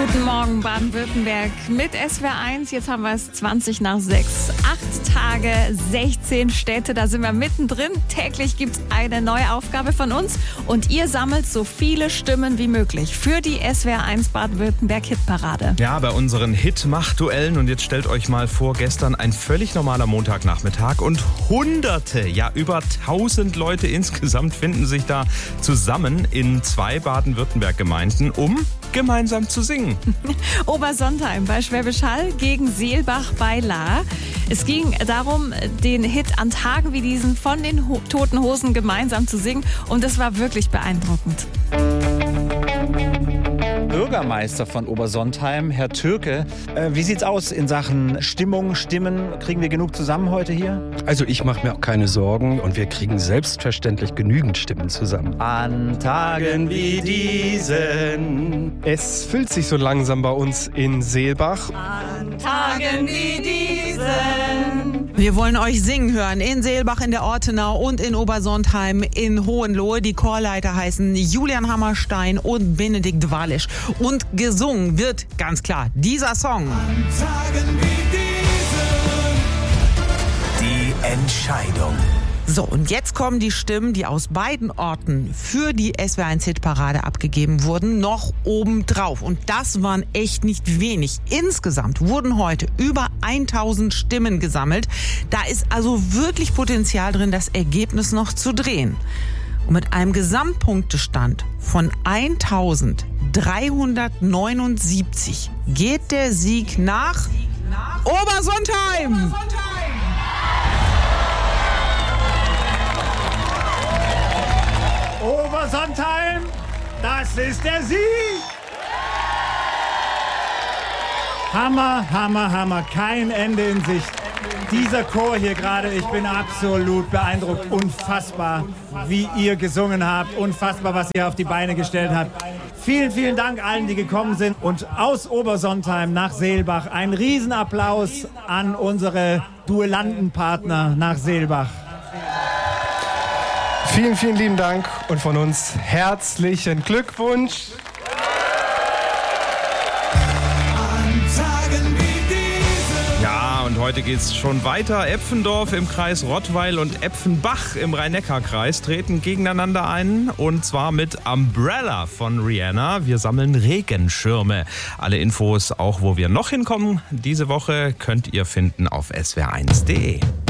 Guten Morgen, Baden-Württemberg mit SWR1. Jetzt haben wir es 20 nach 6. 8 Tage, 16 Städte, da sind wir mittendrin. Täglich gibt es eine neue Aufgabe von uns und ihr sammelt so viele Stimmen wie möglich für die SWR1 Baden-Württemberg Hitparade. Ja, bei unseren Hitmach-Duellen. Und jetzt stellt euch mal vor, gestern ein völlig normaler Montagnachmittag und Hunderte, ja über 1000 Leute insgesamt finden sich da zusammen in 2 Baden-Württemberg-Gemeinden, um gemeinsam zu singen. Obersontheim bei Schwäbisch Hall gegen Seelbach bei Lahr. Es ging darum, den Hit an Tagen wie diesen von den Toten Hosen gemeinsam zu singen. Und das war wirklich beeindruckend. Bürgermeister von Obersontheim, Herr Türke. Wie sieht's aus in Sachen Stimmung, Stimmen? Kriegen wir genug zusammen heute hier? Also ich mache mir auch keine Sorgen und wir kriegen selbstverständlich genügend Stimmen zusammen. An Tagen wie diesen. Es füllt sich so langsam bei uns in Seelbach. An Tagen wie diesen. Wir wollen euch singen hören in Seelbach, in der Ortenau und in Obersontheim in Hohenlohe. Die Chorleiter heißen Julian Hammerstein und Benedikt Walisch. Und gesungen wird ganz klar dieser Song. An Tagen wie diesen. Die Entscheidung. So, und jetzt kommen die Stimmen, die aus beiden Orten für die SWR1-Hitparade abgegeben wurden, noch obendrauf. Und das waren echt nicht wenig. Insgesamt wurden heute über 1000 Stimmen gesammelt. Da ist also wirklich Potenzial drin, das Ergebnis noch zu drehen. Und mit einem Gesamtpunktestand von 1379 geht der Sieg nach Obersontheim! Obersontheim, das ist der Sieg! Hammer, Hammer, Hammer, kein Ende in Sicht. Dieser Chor hier gerade, ich bin absolut beeindruckt. Unfassbar, wie ihr gesungen habt. Unfassbar, was ihr auf die Beine gestellt habt. Vielen, vielen Dank allen, die gekommen sind. Und aus Obersontheim nach Seelbach ein Riesenapplaus an unsere Duellantenpartner nach Seelbach. Vielen, vielen lieben Dank und von uns herzlichen Glückwunsch. Ja, und heute geht's schon weiter. Epfendorf im Kreis Rottweil und Epfenbach im Rhein-Neckar-Kreis treten gegeneinander ein. Und zwar mit Umbrella von Rihanna. Wir sammeln Regenschirme. Alle Infos, auch wo wir noch hinkommen, diese Woche könnt ihr finden auf swr1.de.